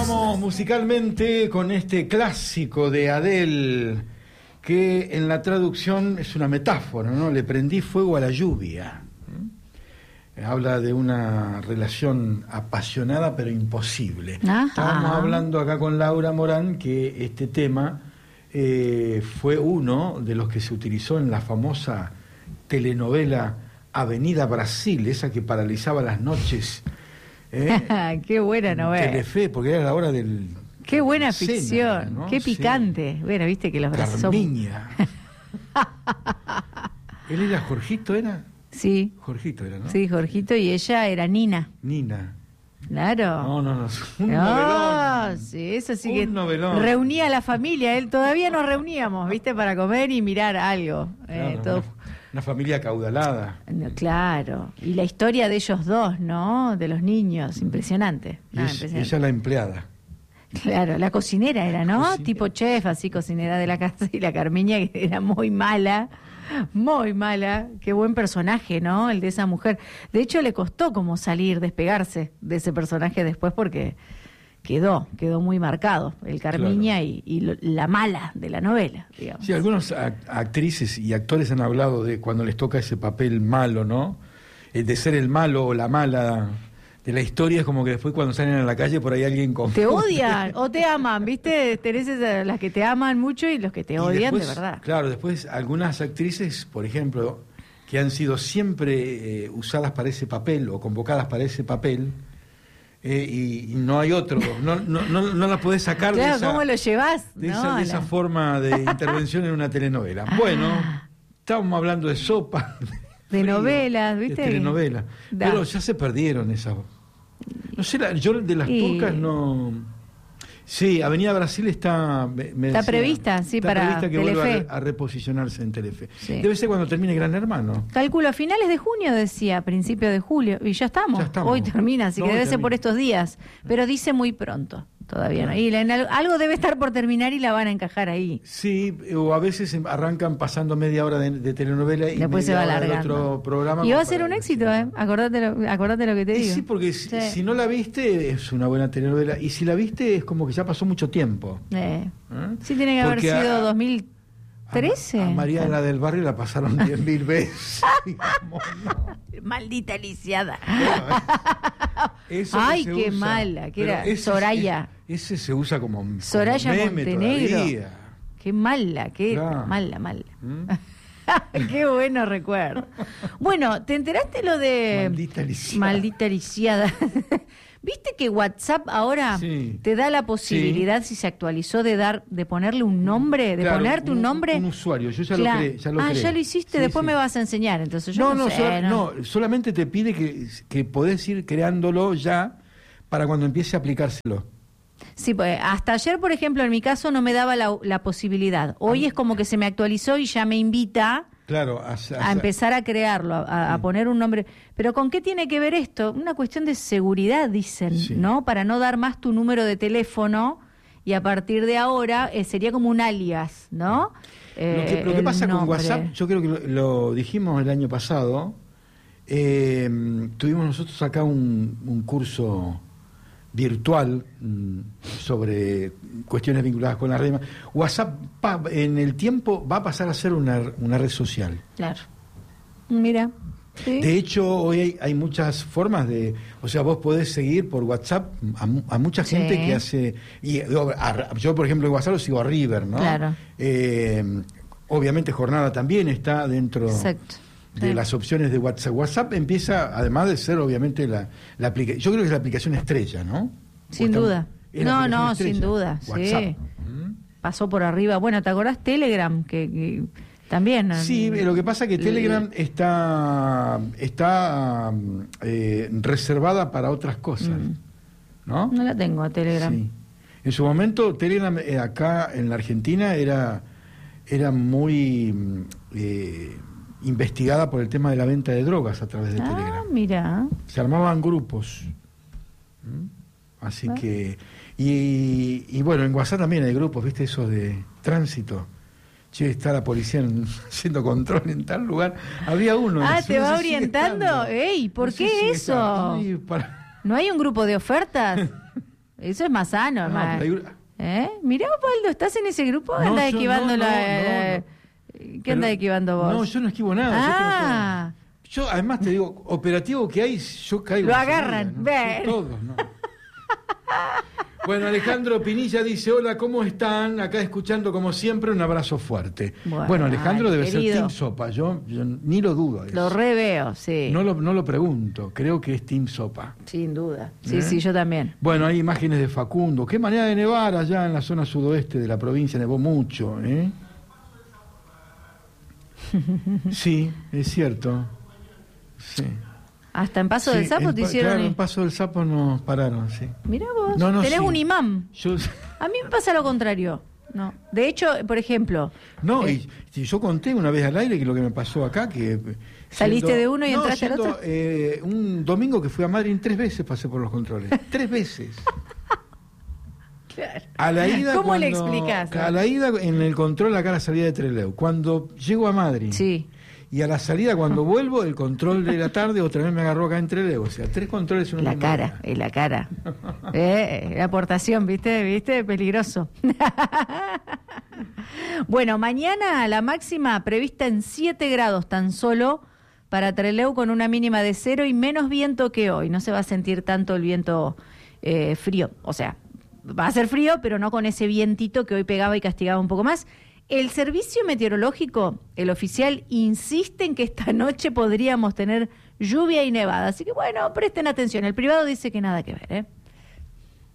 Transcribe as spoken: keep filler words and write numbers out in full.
vamos musicalmente con este clásico de Adele, que en la traducción es una metáfora, ¿no? Le prendí fuego a la lluvia. ¿Mm? Habla de una relación apasionada pero imposible. Ajá. Estábamos hablando acá con Laura Morán que este tema eh, fue uno de los que se utilizó en la famosa telenovela Avenida Brasil, esa que paralizaba las noches. ¿Eh? Qué buena novela. Telefe, porque era la hora del... Qué buena cena, ficción, ¿no? qué picante. Sí. Bueno, viste que los brazos son... Carmiña. ¿Él era Jorgito, era? Sí. Jorgito era, ¿no? Sí, Jorgito, y ella era Nina. Nina. Claro. No, no, no. Un no, novelón. Sí, eso sí un que novelón. Reunía a la familia. Él todavía nos reuníamos, viste, para comer y mirar algo. Claro, eh, todo... una, una familia acaudalada. No, claro. Y la historia de ellos dos, ¿no? De los niños, impresionante. Y Ah, es, impresionante. ella la empleada. Claro, la cocinera era, ¿no? Cocinera. Tipo chef, así cocinera de la casa, y la Carmiña que era muy mala, muy mala. Qué buen personaje, ¿no? El de esa mujer. De hecho, le costó como salir, despegarse de ese personaje después porque quedó, quedó muy marcado el Carmiña, claro. y, y lo, la mala de la novela, digamos. Sí, algunos actrices y actores han hablado de cuando les toca ese papel malo, ¿no? El de ser el malo o la mala de la historia, es como que después cuando salen a la calle por ahí alguien con... Te odian o te aman, ¿viste? Tenés esas, las que te aman mucho y los que te y odian después, de verdad. Claro, después algunas actrices, por ejemplo, que han sido siempre eh, usadas para ese papel o convocadas para ese papel, eh, y, y no hay otro, no, no, no, no la podés sacar claro, de esa... ¿cómo lo llevás? De, no, esa, de la... esa forma de intervención en una telenovela. Ah. Bueno, estábamos hablando de sopa... De frío, novelas, ¿viste? De telenovelas. Da. Pero ya se perdieron esas... No sé, la, yo de las y... turcas no... Sí, Avenida Brasil está... Me, me está decía, prevista, sí, está para prevista que Telefe. vuelva a, a reposicionarse en Telefe. Sí. Debe ser cuando termine Gran Hermano. Calculo, a finales de junio decía, principio de julio, y ya estamos. Ya estamos. Hoy termina, así no, que debe termina. ser por estos días. Pero dice muy pronto. Todavía no. no. Y la, en, algo debe estar por terminar y la van a encajar ahí. Sí, o a veces arrancan pasando media hora de, de telenovela y después se va alargando. Otro programa. Y va a ser un éxito, ¿eh? Acordate lo, acordate lo que te y digo. Sí, porque sí. Si, si no la viste es una buena telenovela. Y si la viste es como que ya pasó mucho tiempo. Eh. ¿Eh? Sí, tiene que porque haber sido a, dos mil trece. A, a Mariana del Barrio la pasaron diez mil veces. Digamos, no. Maldita lisiada. Bueno, eso Ay, que qué usa, mala, que era ese, Soraya. Ese, ese se usa como, como Soraya meme Montenegro. Todavía. Qué mala, qué claro. mala, mala. ¿Mm? Qué bueno recuerdo. Bueno, ¿te enteraste lo de Maldita lisiada? Maldita lisiada. ¿Viste que WhatsApp ahora sí. te da la posibilidad, sí. si se actualizó, de dar, de ponerle un nombre, de claro, ponerte un, un nombre? Un usuario, yo ya claro. lo creé. Ya lo ah, creé. ya lo hiciste, sí, después sí. me vas a enseñar, entonces yo no, no, no, sé. sola, ¿no? no, solamente te pide que, que podés ir creándolo ya para cuando empiece a aplicárselo. Sí, pues hasta ayer, por ejemplo, en mi caso no me daba la, la posibilidad. Hoy ah, es como que se me actualizó y ya me invita... Claro, a, a, a empezar a crearlo, a, a sí. poner un nombre. Pero ¿con qué tiene que ver esto? Una cuestión de seguridad, dicen, sí. ¿no? Para no dar más tu número de teléfono y a partir de ahora eh, sería como un alias, ¿no? Eh, lo que, lo que pasa nombre. con WhatsApp, yo creo que lo, lo dijimos el año pasado, eh, tuvimos nosotros acá un, un curso virtual mmm, sobre cuestiones vinculadas con la red. WhatsApp pa, en el tiempo va a pasar a ser una, una red social. Claro. Mira. ¿Sí? De hecho, hoy hay, hay muchas formas de... O sea, vos podés seguir por WhatsApp a, a mucha gente sí. que hace... Y, a, yo, por ejemplo, en WhatsApp lo sigo a River, ¿no? Claro. Eh, obviamente Jornada también está dentro... Exacto. de sí. las opciones de WhatsApp. WhatsApp empieza, además de ser obviamente la, la aplicación, yo creo que es la aplicación estrella, ¿no? Sin duda. No, no, estrella. Sin duda. WhatsApp. Sí. ¿Mm? Pasó por arriba. Bueno, ¿te acordás Telegram? Que, que también. Sí, lo que pasa es que Telegram está, está eh, reservada para otras cosas, mm. ¿no? No la tengo a Telegram. Sí. En su momento, Telegram eh, acá en la Argentina era, era muy... Eh, investigada por el tema de la venta de drogas a través de ah, Telegram. Mira. Se armaban grupos. ¿Mm? Así ah. que... Y, y bueno, en WhatsApp también hay grupos, ¿viste? Esos de tránsito. Che, está la policía en, haciendo control en tal lugar. Había uno. Ah, no ¿te sé va si orientando? Ey, ¿por no qué si eso? Ay, para... ¿No hay un grupo de ofertas? Eso es más sano, No, más. pero hay- ¿Eh? Mirá, Osvaldo, ¿estás en ese grupo? No, ¿Andás yo- esquivando no, la... no, eh, no, ¿Qué Pero- andás esquivando vos? No, yo no esquivo nada. Ah. Yo, yo, además te digo, operativo que hay, yo caigo. Lo enseguida, agarran, ¿no? ven. Sí, todos, ¿no? Bueno, Alejandro Pinilla dice, hola, ¿cómo están? Acá escuchando como siempre, un abrazo fuerte. Bueno, Bueno, Alejandro ay, debe querido. ser Team Sopa, yo, yo ni lo dudo. eso. Lo reveo, sí. No lo, no lo pregunto, creo que es Team Sopa. Sin duda. Sí, ¿Eh? sí, yo también. Bueno, hay imágenes de Facundo. Qué manera de nevar allá en la zona sudoeste de la provincia, nevó mucho, ¿eh? Sí, es cierto. Sí. Hasta en Paso Sí, del Sapo en te Pa- hicieron... Claro, en Paso del Sapo nos pararon, sí. Mirá vos, No, no, tenés sí. un imán. Yo, A mí me pasa lo contrario. No. De hecho, por ejemplo... no, eh, y, y yo conté una vez al aire que lo que me pasó acá, que... ¿Saliste de uno y no, entraste al yendo, otro? eh, un domingo que fui a Madrid, tres veces pasé por los controles. Tres veces. claro. A la ida ¿Cómo cuando- le explicás? A la ida en el control acá a la salida de Trelew. Cuando llego a Madrid Sí. y a la salida cuando vuelvo, el control de la tarde otra vez me agarró acá en Trelew. O sea, tres controles en una La misma cara, hora. es la cara. Eh, la aportación, ¿viste? ¿Viste? Peligroso. Bueno, mañana la máxima prevista en siete grados tan solo para Trelew, con una mínima de cero y menos viento que hoy. No se va a sentir tanto el viento eh, frío. O sea, va a ser frío, pero no con ese vientito que hoy pegaba y castigaba un poco más. El servicio meteorológico, el oficial, insiste en que esta noche podríamos tener lluvia y nevada. Así que bueno, presten atención. El privado dice que nada que ver, ¿eh?